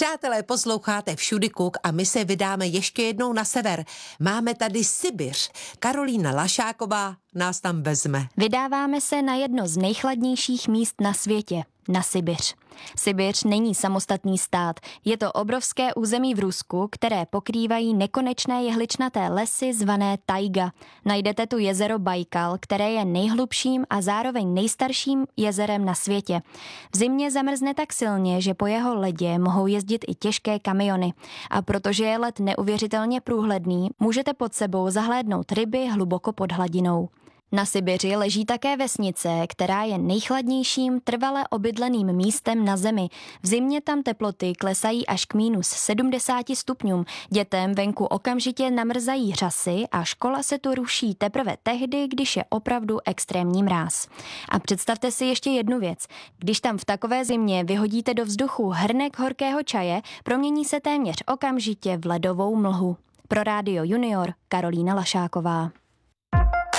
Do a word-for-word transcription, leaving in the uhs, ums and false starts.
Přátelé, posloucháte Všudy Kuk a my se vydáme ještě jednou na sever. Máme tady Sibiř. Karolína Lašáková nás tam vezme. Vydáváme se na jedno z nejchladnějších míst na světě, na Sibiř. Sibiř není samostatný stát, je to obrovské území v Rusku, které pokrývají nekonečné jehličnaté lesy zvané tajga. Najdete tu jezero Bajkal, které je nejhlubším a zároveň nejstarším jezerem na světě. V zimě zamrzne tak silně, že po jeho ledě mohou jezdit i těžké kamiony. A protože je led neuvěřitelně průhledný, můžete pod sebou zahlédnout ryby hluboko pod hladinou. Na Sibiři leží také vesnice, která je nejchladnějším trvale obydleným místem na Zemi. V zimě tam teploty klesají až k minus sedmdesáti stupňům. Dětem venku okamžitě namrzají řasy a škola se tu ruší teprve tehdy, když je opravdu extrémní mráz. A představte si ještě jednu věc. Když tam v takové zimě vyhodíte do vzduchu hrnek horkého čaje, promění se téměř okamžitě v ledovou mlhu. Pro Rádio Junior Karolína Lašáková.